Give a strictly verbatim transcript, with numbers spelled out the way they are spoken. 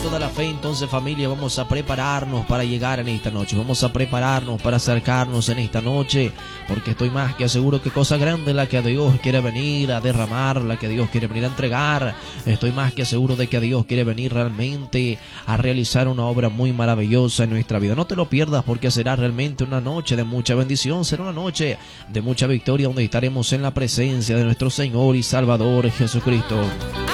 toda la fe, entonces familia, vamos a prepararnos para llegar en esta noche. Vamos a prepararnos para acercarnos en esta noche, porque estoy más que seguro que cosa grande la que Dios quiere venir a derramar, la que Dios quiere venir a entregar. Estoy más que seguro de que Dios quiere venir realmente a realizar una obra muy maravillosa en nuestra vida. No te lo pierdas, porque será realmente una noche de mucha bendición, será una noche de mucha victoria, donde estaremos en la presencia de nuestro Señor y Salvador Jesucristo.